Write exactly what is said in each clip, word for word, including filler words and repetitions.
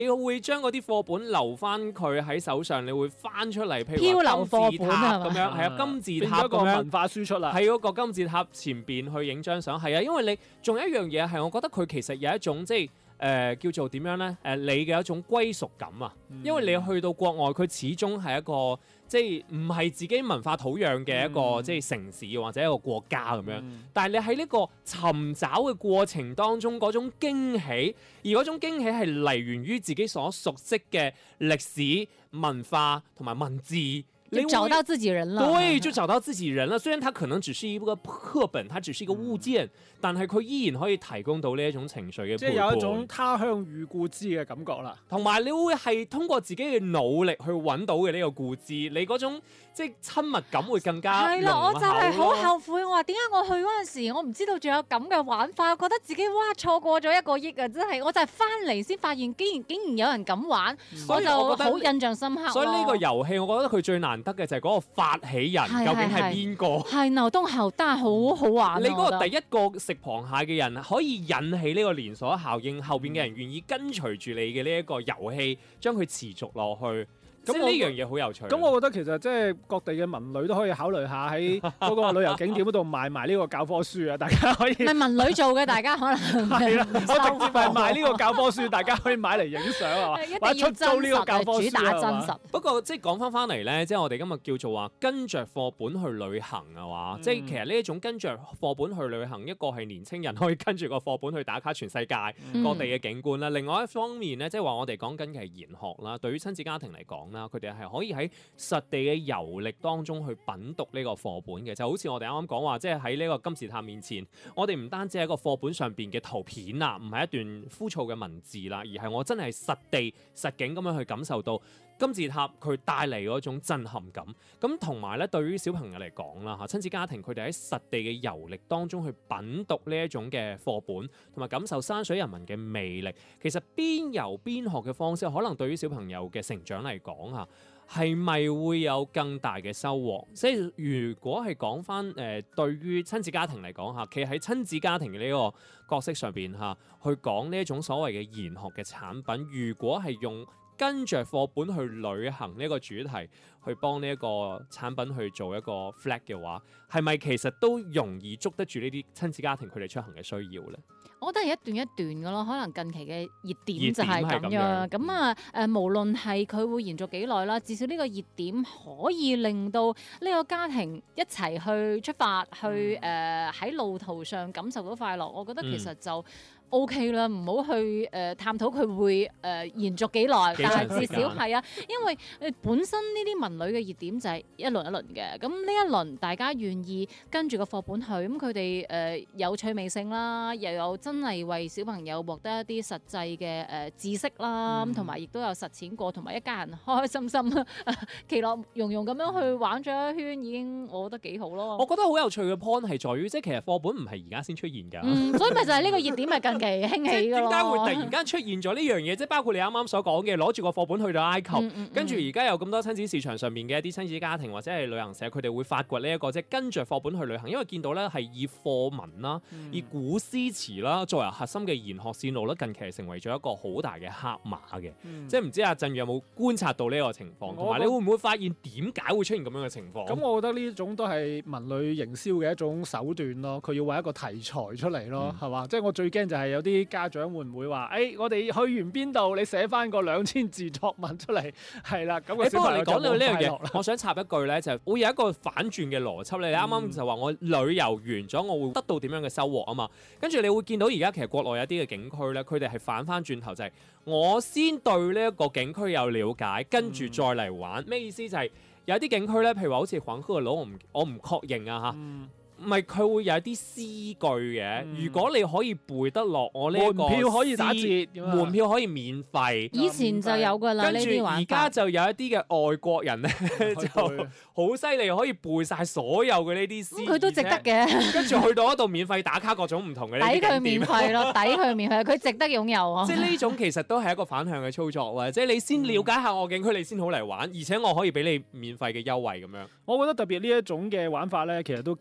你會將嗰啲課本留翻佢喺手上，你會翻出嚟，譬如漂流課本咁樣，係啊，金字塔咁樣， 變咗個文化輸出啦。 喺嗰個金字塔前邊去影張相，係啊，因為你仲有一樣嘢係，我覺得佢其實有一種即係。誒、呃、叫做點樣呢？誒、呃、你嘅一種歸屬感啊，嗯、因為你去到國外，佢始終係一個即係唔係自己文化土壤嘅一個、嗯、即係城市或者一個國家咁樣。嗯、但係你喺呢個尋找嘅過程當中，嗰種驚喜，而嗰種驚喜係嚟源於自己所熟悉嘅歷史文化同埋文字。 就找到自己人了， 對，就找到自己人了。雖然它可能只是一個課本，它只是一個物件，嗯、但係佢依然可以提供到呢一種情緒嘅陪伴， 即係有一種他鄉遇故知嘅感覺啦。 同埋你會係通過自己嘅努力去揾到嘅呢個故知，你嗰種即係親密感會更加係啦。我就係好後悔，我話點解我去嗰陣時，我唔知道仲有咁嘅玩法，我覺得自己哇錯過咗一個億啊！真係，我就係翻嚟先發現，竟然竟然有人咁玩，我就好印象深刻。 所以呢個遊戲，我覺得佢最難得嘅就係嗰個發起人究竟係邊個？ 係牛東後單好好玩。 你嗰個第一個食螃蟹嘅人，可以引起呢個連鎖效應，後邊嘅人願意跟隨住你嘅呢一個遊戲，將佢持續落去。咁呢樣嘢好有趣。 咁我覺得其實即係各地嘅文旅都可以考慮下喺嗰個旅遊景點嗰度賣埋呢個教科書啊！大家可以係文旅做嘅，大家可能係啦，我直接係賣呢個教科書，大家可以買嚟影相啊，或者出租呢個教科書， 主打真實。 不過即係講翻翻嚟咧，即係我哋今日叫做話跟着課本去旅行啊嘛，嗯、即係其實呢一種跟着課本去旅行，一個係年青人可以跟住個課本去打卡全世界各地嘅景觀啦，嗯、另外一方面咧，即係話我哋講緊嘅係研學啦，對於親子家庭嚟講啦，佢哋係可以喺實地嘅遊歷當中去品讀呢個課本嘅，就好似我哋啱啱講話，即係喺呢個金字塔面前，我哋唔單止係一個課本上邊嘅圖片啦，唔係一段枯燥嘅文字啦，而係我真係實地實景咁樣去感受到金字塔佢帶嚟嗰種震撼感。咁同埋咧，對於小朋友嚟講啦，嚇親子家庭佢哋喺實地嘅遊歷當中去品讀呢一種嘅課本，同埋感受山水人文嘅魅力。其實邊遊邊學嘅方式，可能對於小朋友嘅成長嚟講嚇，係咪會有更大嘅收穫？即係如果係講翻誒，對於親子家庭嚟講嚇，企喺親子家庭嘅呢個角色上邊嚇，去講呢一種所謂嘅研學嘅產品，如果係用跟着課本去旅行呢個主題，去幫呢一個產品去做一個 flag 嘅話，係咪其實都容易捉得住呢啲親子家庭佢哋出行嘅需要咧？ 我覺得係一段一段嘅咯，可能近期嘅熱點就係咁樣。咁啊誒，無論係佢會延續幾耐啦，至少呢個熱點可以令到呢個家庭一齊去出發，去誒喺、呃、路途上感受到快樂。我覺得其實就 O K 啦，唔好去誒、呃、探討佢會誒、呃、延續幾耐，但係至少係啊，因為誒本身呢啲文旅嘅熱點就係一輪一輪嘅。咁呢一輪大家願意跟住個課本去，咁佢哋誒有趣味性啦，又有真係為小朋友獲得一啲實際嘅誒知識啦，咁同埋亦都有實踐過，同埋一家人開開心心、其樂融融咁樣去玩咗一圈，已經我覺得幾好咯。 我覺得好有趣嘅 point 係在於，即係其實課本唔係而家先出現㗎、 嗯，所以咪就係呢個熱點咪近期興起㗎咯。 點解會突然間出現咗呢樣嘢？即係包括你啱啱所講嘅，攞住個課本去到埃及，嗯嗯嗯、跟住而家有咁多親子市場上面嘅一啲親子家庭或者係旅行社，佢哋會發掘呢、這、一個即係跟着課本去旅行，因為見到咧係以課文啦、嗯、以古詩詞啦作為核心嘅研學線路咧，近期係成為咗一個好大嘅黑馬嘅。嗯、即係唔知阿振宇有冇觀察到呢個情況，同埋你會唔會發現點解會出現咁樣嘅情況？ 咁我覺得呢種都係文旅營銷嘅一種手段咯，佢要揾一個題材出嚟咯，係嘛、嗯？即係我最驚就係有啲家長會唔會話，誒、哎，我哋去完邊度，你寫翻個兩千字作文出嚟，係啦。咁、那個小朋友就冇快樂啦。不過你講到呢樣嘢，我想插一句咧，就會有一個反轉嘅邏輯。你啱啱就話我旅遊完咗，我會得到點樣嘅收穫啊嘛？跟住你會見到而家其實國內有啲嘅景區咧，佢哋係反翻轉頭就係、是、我先對呢一個景區有了解，跟住再嚟玩。咩、嗯、意思就係、是、有啲景區咧，譬如話好似黃鶴樓，我唔我唔確認啊嚇。嗯唔係佢會有啲詩句嘅，嗯、如果你可以背得落我呢個門票可以打折， 門票可以免費。 以前就有㗎啦， 跟住而家就有一啲嘅外國人咧，就好犀利，可以背晒所有嘅呢啲詩。 佢、嗯、都值得嘅。 跟住去到嗰度免費打卡各種唔同嘅呢啲景點。抵佢免費咯，抵佢免費，佢值得擁有啊！ 即係呢種其實都係一個反向嘅操作喎，即係你先了解下我景區，你先好嚟玩，而且我可以俾你免費嘅優惠咁樣。 我覺得特別呢一種嘅玩法咧，其實都幾容易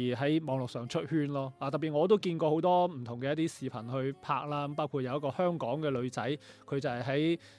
易喺網絡上出圈咯。啊，特別我都見過好多唔同嘅一啲視頻去拍啦，包括有一個香港嘅女仔，佢就係喺